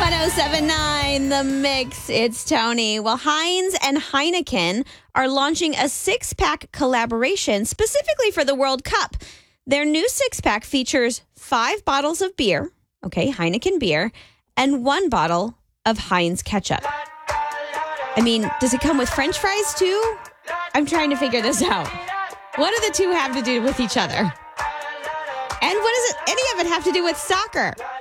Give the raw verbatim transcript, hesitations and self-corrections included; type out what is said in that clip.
ten seventy-nine, The Mix. It's Tony. Well, Heinz and Heineken are launching a six-pack collaboration specifically for the World Cup. Their new six-pack features five bottles of beer, okay, Heineken beer, and one bottle of Heinz ketchup. I mean, does it come with French fries too? I'm trying to figure this out. What do the two have to do with each other? And what does it, any of it have to do with soccer?